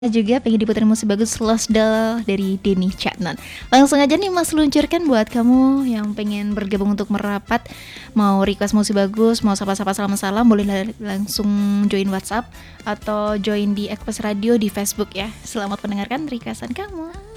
juga pengen diputerin musik bagus Lost Doll dari Denny Chatnon. Langsung aja nih Mas luncurkan buat kamu yang pengen bergabung untuk merapat, mau request musik bagus, mau sapa-sapa salam-salam, boleh langsung join WhatsApp atau join di Ekpres Radio di Facebook ya. Selamat mendengarkan requestan kamu.